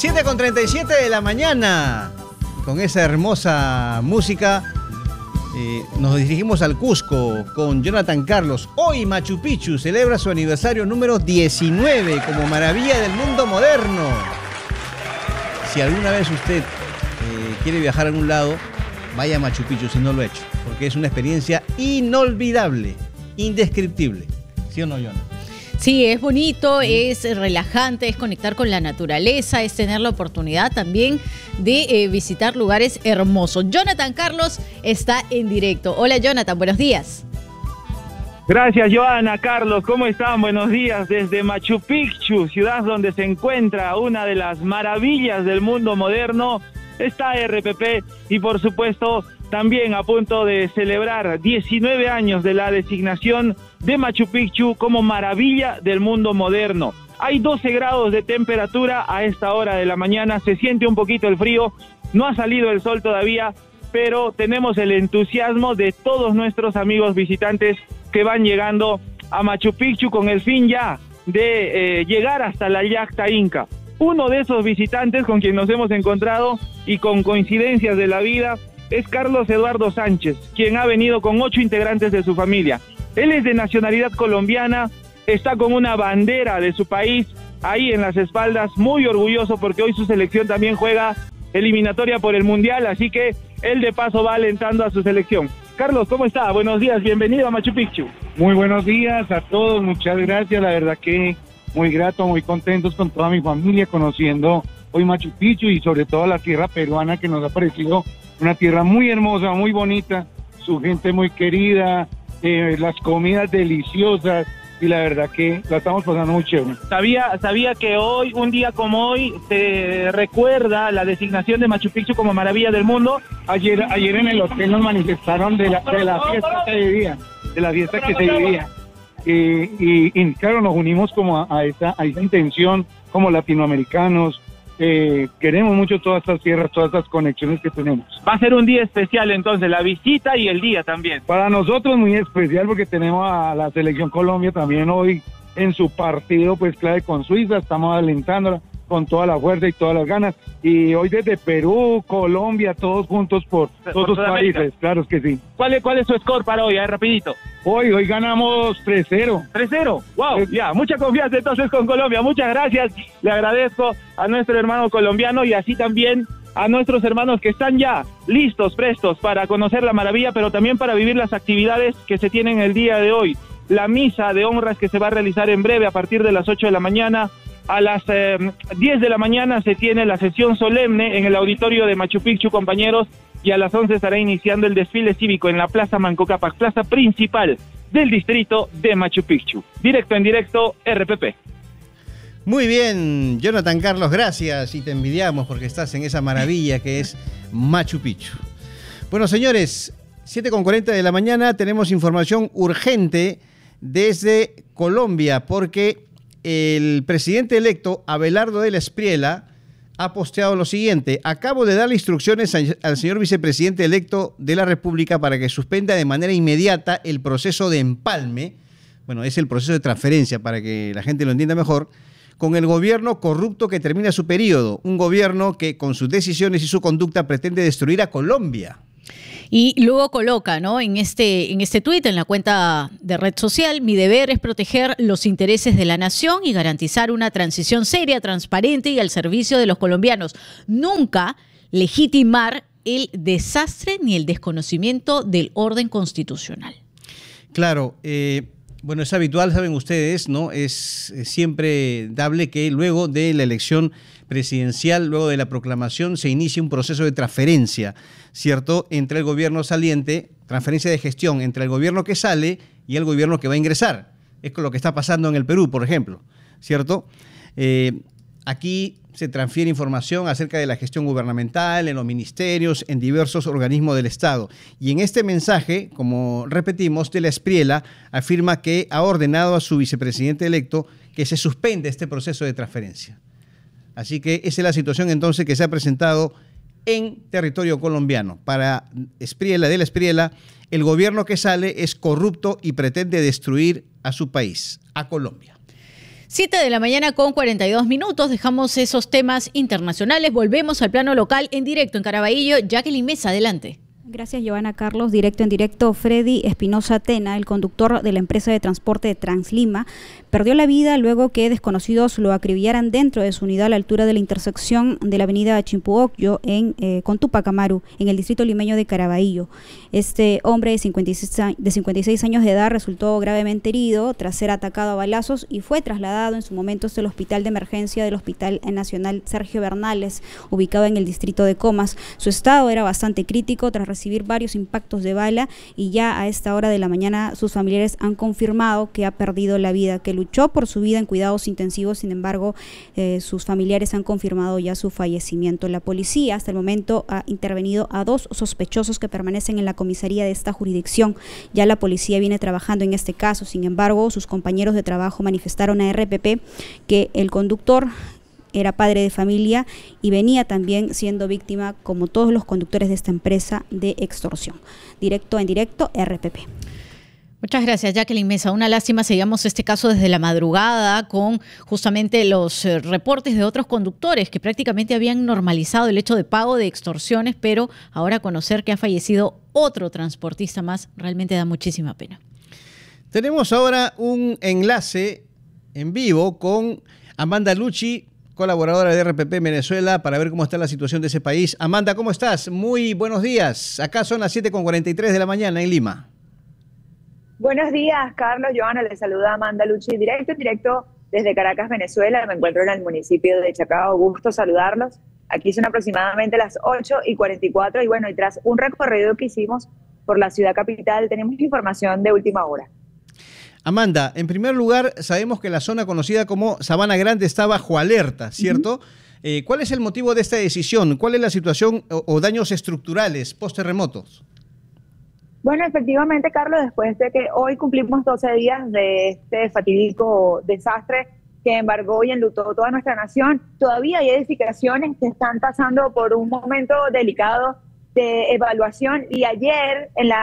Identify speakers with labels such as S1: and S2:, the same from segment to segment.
S1: 7:37 de la mañana. Con esa hermosa música nos dirigimos al Cusco con Jonathan Carlos. Hoy Machu Picchu celebra su aniversario número 19 como maravilla del mundo moderno. Si alguna vez usted quiere viajar a algún lado, vaya a Machu Picchu si no lo ha hecho, porque es una experiencia inolvidable, indescriptible. ¿Sí o no, Jonathan?
S2: Sí, es bonito, es relajante, es conectar con la naturaleza, es tener la oportunidad también de visitar lugares hermosos. Jonathan Carlos está en directo. Hola, Jonathan, buenos días.
S3: Gracias, Joana. Carlos, ¿cómo están? Buenos días desde Machu Picchu, ciudad donde se encuentra una de las maravillas del mundo moderno. Está RPP y, por supuesto, también a punto de celebrar 19 años de la designación de Machu Picchu como maravilla del mundo moderno. Hay 12 grados de temperatura a esta hora de la mañana, se siente un poquito el frío, no ha salido el sol todavía, pero tenemos el entusiasmo de todos nuestros amigos visitantes que van llegando a Machu Picchu con el fin ya de llegar hasta la Yacta Inca. Uno de esos visitantes con quien nos hemos encontrado y con coincidencias de la vida es Carlos Eduardo Sánchez, quien ha venido con 8 integrantes de su familia. Él es de nacionalidad colombiana, está con una bandera de su país ahí en las espaldas, muy orgulloso porque hoy su selección también juega eliminatoria por el Mundial, así que él de paso va alentando a su selección. Carlos, ¿cómo está? Buenos días, bienvenido a Machu Picchu.
S4: Muy buenos días a todos, muchas gracias, la verdad que muy grato, muy contentos con toda mi familia, conociendo hoy Machu Picchu y sobre todo la tierra peruana, que nos ha parecido una tierra muy hermosa, muy bonita, su gente muy querida, las comidas deliciosas, y la verdad que la estamos pasando muy chévere.
S3: Sabía que hoy, un día como hoy, se recuerda la designación de Machu Picchu como maravilla del mundo.
S4: Ayer en el hotel nos manifestaron de la fiesta que se vivía, y claro, nos unimos como a esa intención como latinoamericanos. Queremos mucho todas estas tierras, todas estas conexiones que tenemos.
S3: Va a ser un día especial entonces, la visita y el día también.
S4: Para nosotros muy especial porque tenemos a la selección Colombia también hoy en su partido pues clave con Suiza, estamos alentándola con toda la fuerza y todas las ganas, y hoy desde Perú, Colombia, todos juntos por todos los países, claro que sí.
S3: ¿Cuál es su score para hoy? Rapidito.
S4: Hoy ganamos 3-0.
S3: 3-0, wow, ya, mucha confianza entonces con Colombia, muchas gracias, le agradezco a nuestro hermano colombiano y así también a nuestros hermanos que están ya listos, prestos para conocer la maravilla, pero también para vivir las actividades que se tienen el día de hoy. La misa de honras que se va a realizar en breve a partir de las 8 de la mañana, a las 10 de la mañana se tiene la sesión solemne en el auditorio de Machu Picchu, compañeros, y a las 11 estará iniciando el desfile cívico en la Plaza Manco Cápac, plaza principal del distrito de Machu Picchu. Directo en directo, RPP.
S1: Muy bien, Jonathan Carlos, gracias, y te envidiamos porque estás en esa maravilla que es Machu Picchu. Bueno, señores, 7:40 de la mañana tenemos información urgente desde Colombia porque el presidente electo Abelardo del Espriella ha posteado lo siguiente: acabo de darle instrucciones al señor vicepresidente electo de la República para que suspenda de manera inmediata el proceso de empalme, bueno, es el proceso de transferencia para que la gente lo entienda mejor, con el gobierno corrupto que termina su periodo, un gobierno que con sus decisiones y su conducta pretende destruir a Colombia.
S2: Y luego coloca, ¿no?, en este tuit, en la cuenta de red social: mi deber es proteger los intereses de la nación y garantizar una transición seria, transparente y al servicio de los colombianos. Nunca legitimar el desastre ni el desconocimiento del orden constitucional.
S1: Claro, bueno, es habitual, saben ustedes, ¿no? Es siempre dable que luego de la elección presidencial, luego de la proclamación, se inicie un proceso de transferencia, ¿cierto?, entre el gobierno saliente, transferencia de gestión entre el gobierno que sale y el gobierno que va a ingresar. Es lo que está pasando en el Perú, por ejemplo, ¿cierto? Aquí se transfiere información acerca de la gestión gubernamental, en los ministerios, en diversos organismos del Estado. Y en este mensaje, como repetimos, del Espriella afirma que ha ordenado a su vicepresidente electo que se suspende este proceso de transferencia. Así que esa es la situación entonces que se ha presentado en territorio colombiano. Para del Espriella, el gobierno que sale es corrupto y pretende destruir a su país, a Colombia.
S2: 7 de la mañana con 42 minutos. Dejamos esos temas internacionales. Volvemos al plano local en directo en Caraballo. Jacqueline Mesa, adelante.
S5: Gracias, Giovanna Carlos. Directo en directo, Freddy Espinosa Tena, el conductor de la empresa de transporte de Translima, perdió la vida luego que desconocidos lo acribillaran dentro de su unidad a la altura de la intersección de la avenida Chimpuocyo con Tupac Amaru, en el distrito limeño de Caraballo. Este hombre de 56 años de edad resultó gravemente herido tras ser atacado a balazos y fue trasladado en su momento hasta el hospital de emergencia del Hospital Nacional Sergio Bernales, ubicado en el distrito de Comas. Su estado era bastante crítico tras recibir varios impactos de bala y ya a esta hora de la mañana sus familiares han confirmado que ha perdido la vida, que luchó por su vida en cuidados intensivos. Sin embargo, sus familiares han confirmado ya su fallecimiento. La policía hasta el momento ha intervenido a 2 sospechosos que permanecen en la comisaría de esta jurisdicción. Ya la policía viene trabajando en este caso. Sin embargo, sus compañeros de trabajo manifestaron a RPP que el conductor era padre de familia y venía también siendo víctima, como todos los conductores de esta empresa, de extorsión. Directo en directo, RPP.
S2: Muchas gracias, Jacqueline Mesa. Una lástima, seguíamos este caso desde la madrugada con justamente los reportes de otros conductores que prácticamente habían normalizado el hecho de pago de extorsiones, pero ahora conocer que ha fallecido otro transportista más realmente da muchísima pena.
S1: Tenemos ahora un enlace en vivo con Amanda Lucci, colaboradora de RPP Venezuela, para ver cómo está la situación de ese país. Amanda, ¿cómo estás? Muy buenos días. Acá son las 7:43 de la mañana en Lima.
S6: Buenos días, Carlos. Johanna, les saluda Amanda Lucci, directo desde Caracas, Venezuela. Me encuentro en el municipio de Chacao. Gusto saludarlos. Aquí son aproximadamente las 8:44 y bueno, y tras un recorrido que hicimos por la ciudad capital, tenemos información de última hora.
S1: Amanda, en primer lugar, sabemos que la zona conocida como Sabana Grande está bajo alerta, ¿cierto? ¿Cuál es el motivo de esta decisión? ¿Cuál es la situación o daños estructurales post-terremotos?
S6: Bueno, efectivamente, Carlos, después de que hoy cumplimos 12 días de este fatídico desastre que embargó y enlutó toda nuestra nación, todavía hay edificaciones que están pasando por un momento delicado de evaluación y ayer, en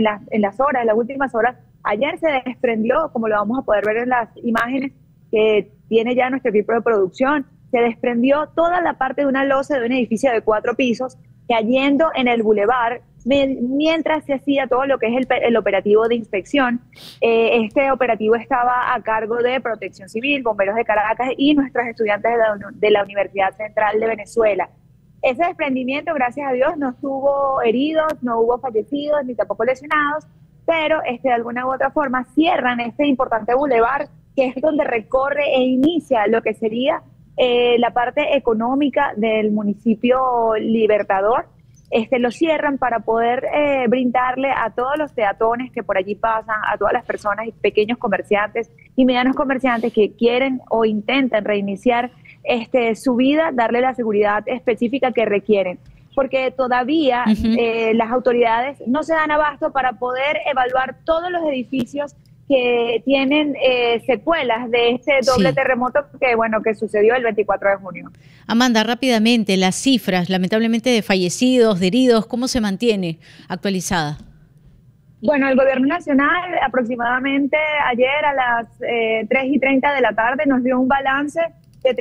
S6: las últimas horas, ayer se desprendió, como lo vamos a poder ver en las imágenes que tiene ya nuestro equipo de producción, se desprendió toda la parte de una losa de un edificio de 4 pisos, cayendo en el bulevar, mientras se hacía todo lo que es el operativo de inspección. Este operativo estaba a cargo de Protección Civil, Bomberos de Caracas y nuestros estudiantes de la Universidad Central de Venezuela. Ese desprendimiento, gracias a Dios, no tuvo heridos, no hubo fallecidos, ni tampoco lesionados, pero de alguna u otra forma cierran este importante bulevar, que es donde recorre e inicia lo que sería la parte económica del municipio Libertador. Lo cierran para poder brindarle a todos los peatones que por allí pasan, a todas las personas y pequeños comerciantes y medianos comerciantes que quieren o intentan reiniciar su vida, darle la seguridad específica que requieren. Porque todavía las autoridades no se dan abasto para poder evaluar todos los edificios que tienen secuelas de este doble terremoto que sucedió el 24 de junio.
S2: Amanda, rápidamente, las cifras, lamentablemente, de fallecidos, de heridos, ¿cómo se mantiene actualizada?
S6: Bueno, el gobierno nacional aproximadamente ayer a las 3:30 de la tarde nos dio un balance de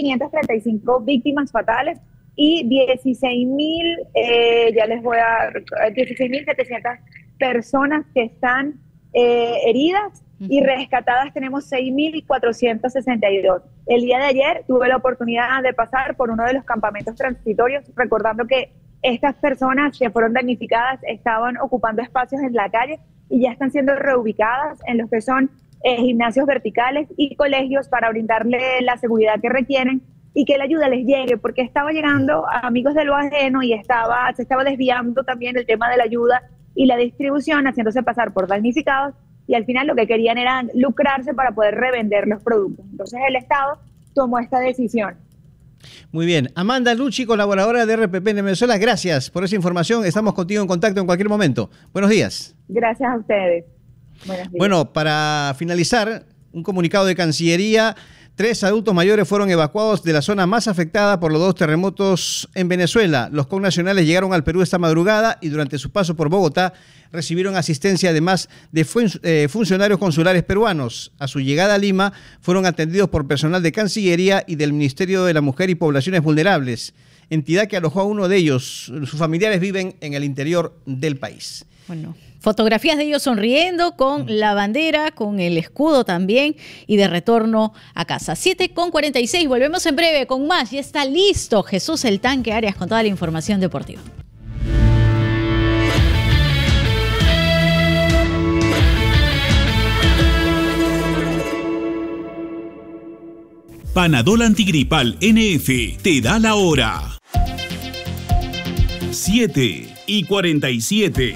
S6: 3.535 víctimas fatales y 16.700 personas que están heridas y rescatadas tenemos 6.462. El día de ayer tuve la oportunidad de pasar por uno de los campamentos transitorios, recordando que estas personas que fueron damnificadas estaban ocupando espacios en la calle y ya están siendo reubicadas en los que son gimnasios verticales y colegios para brindarle la seguridad que requieren y que la ayuda les llegue, porque estaba llegando a amigos de lo ajeno y se estaba desviando también el tema de la ayuda y la distribución, haciéndose pasar por damnificados, y al final lo que querían era lucrarse para poder revender los productos. Entonces el Estado tomó esta decisión.
S1: Muy bien. Amanda Lucci, colaboradora de RPP en Venezuela, gracias por esa información. Estamos contigo en contacto en cualquier momento. Buenos días.
S6: Gracias a ustedes. Buenos días.
S1: Bueno, para finalizar, un comunicado de Cancillería 3 adultos mayores fueron evacuados de la zona más afectada por los 2 terremotos en Venezuela. Los connacionales llegaron al Perú esta madrugada y durante su paso por Bogotá recibieron asistencia además de funcionarios consulares peruanos. A su llegada a Lima fueron atendidos por personal de Cancillería y del Ministerio de la Mujer y Poblaciones Vulnerables, entidad que alojó a uno de ellos. Sus familiares viven en el interior del país.
S2: Bueno, fotografías de ellos sonriendo con la bandera, con el escudo también y de retorno a casa. 7:46, volvemos en breve con más. Ya está listo Jesús el Tanque Arias con toda la información deportiva.
S7: Panadol Antigripal NF te da la hora. 7:47.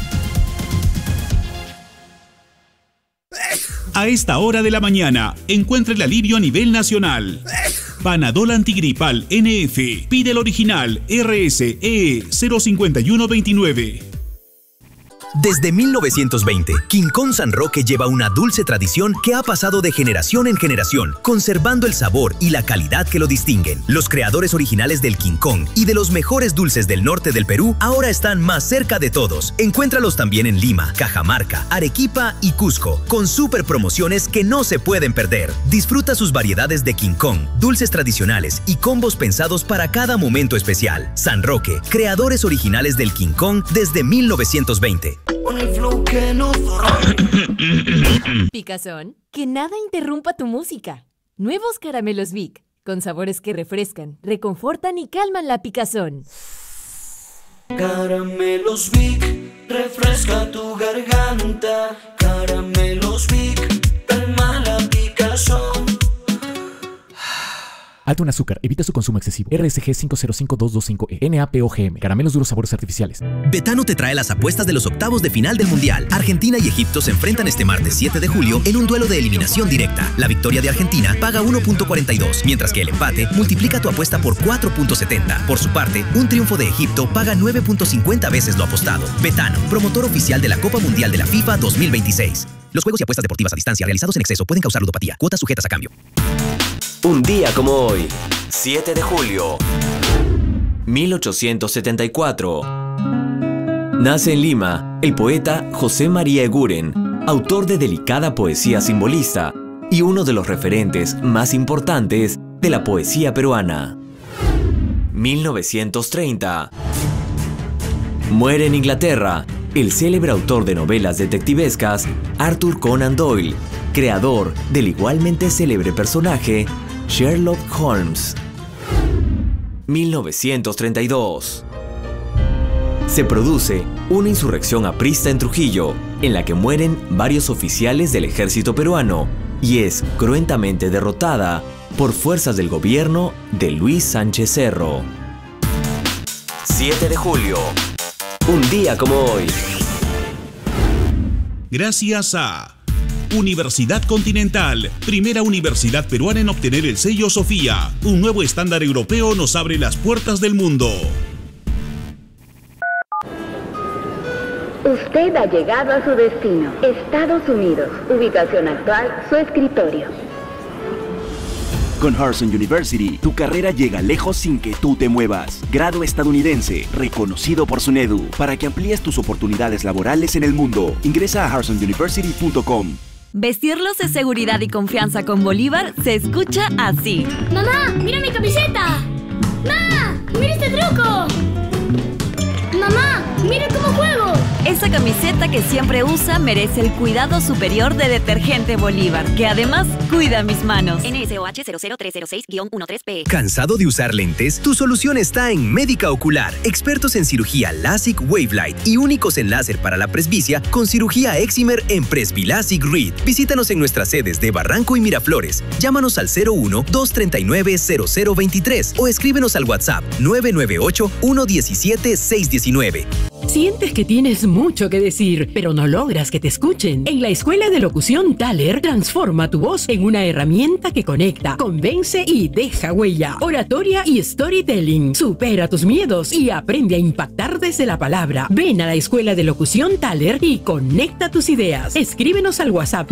S7: A esta hora de la mañana, encuentra el alivio a nivel nacional. Panadol Antigripal NF. Pide el original RSE 05129.
S8: Desde 1920, Quincón San Roque lleva una dulce tradición que ha pasado de generación en generación, conservando el sabor y la calidad que lo distinguen. Los creadores originales del Quincón y de los mejores dulces del norte del Perú ahora están más cerca de todos. Encuéntralos también en Lima, Cajamarca, Arequipa y Cusco, con super promociones que no se pueden perder. Disfruta sus variedades de Quincón, dulces tradicionales y combos pensados para cada momento especial. San Roque, creadores originales del Quincón desde 1920.
S9: Picazón, que nada interrumpa tu música. Nuevos caramelos Vic, con sabores que refrescan, reconfortan y calman la picazón.
S10: Caramelos Vic, refresca tu garganta. Caramelos Vic, calma la picazón.
S11: Alto en azúcar, evita su consumo excesivo. RSG 505225E, NAPOGM, caramelos duros sabores artificiales.
S8: Betano te trae las apuestas de los octavos de final del Mundial. Argentina y Egipto se enfrentan este martes 7 de julio en un duelo de eliminación directa. La victoria de Argentina paga 1.42, mientras que el empate multiplica tu apuesta por 4.70. Por su parte, un triunfo de Egipto paga 9.50 veces lo apostado. Betano, promotor oficial de la Copa Mundial de la FIFA 2026. Los juegos y apuestas deportivas a distancia realizados en exceso pueden causar ludopatía. Cuotas sujetas a cambio.
S12: Un día como hoy, 7 de julio, 1874. Nace en Lima el poeta José María Eguren, autor de delicada poesía simbolista y uno de los referentes más importantes de la poesía peruana. 1930. Muere en Inglaterra el célebre autor de novelas detectivescas Arthur Conan Doyle, creador del igualmente célebre personaje Sherlock Holmes. 1932. Se produce una insurrección aprista en Trujillo, en la que mueren varios oficiales del ejército peruano y es cruentamente derrotada por fuerzas del gobierno de Luis Sánchez Cerro. 7 de julio. Un día como hoy.
S7: Gracias a Universidad Continental, primera universidad peruana en obtener el sello Sofía. Un nuevo estándar europeo nos abre las puertas del mundo.
S13: Usted ha llegado a su destino, Estados Unidos. Ubicación actual, su escritorio.
S14: Con Harrison University, tu carrera llega lejos sin que tú te muevas. Grado estadounidense, reconocido por SUNEDU, para que amplíes tus oportunidades laborales en el mundo. Ingresa a harrisonuniversity.com.
S15: Vestirlos de seguridad y confianza con Bolívar se escucha así.
S16: ¡Mamá, mira mi camiseta! ¡Mamá, mira este truco! ¡Mamá, mira cómo juego!
S15: Esa camiseta que siempre usa merece el cuidado superior de Detergente Bolívar, que además cuida mis manos.
S17: NSOH 00306-13P.
S8: ¿Cansado de usar lentes? Tu solución está en Médica Ocular. Expertos en cirugía LASIK Wavelight y únicos en láser para la presbicia con cirugía Excimer en Presbilasic Reed. Visítanos en nuestras sedes de Barranco y Miraflores. Llámanos al 01-239-0023 o escríbenos al WhatsApp 998-117-619.
S18: Sientes que tienes mucho que decir, pero no logras que te escuchen. En la Escuela de Locución Thaler, transforma tu voz en una herramienta que conecta, convence y deja huella. Oratoria y storytelling. Supera tus miedos y aprende a impactar desde la palabra. Ven a la Escuela de Locución Thaler y conecta tus ideas. Escríbenos al WhatsApp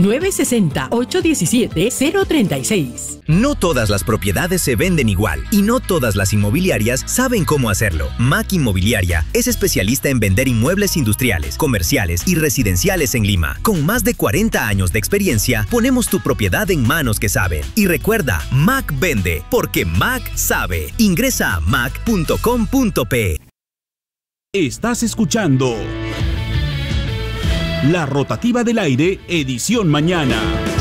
S18: 960-817-036.
S8: No todas las propiedades se venden igual y no todas las inmobiliarias saben cómo hacerlo. MAC Inmobiliaria es especialista en vender inmuebles industriales, comerciales y residenciales en Lima. Con más de 40 años de experiencia, ponemos tu propiedad en manos que saben. Y recuerda, MAC vende, porque MAC sabe. Ingresa a mac.com.pe.
S7: Estás escuchando La Rotativa del Aire, edición mañana.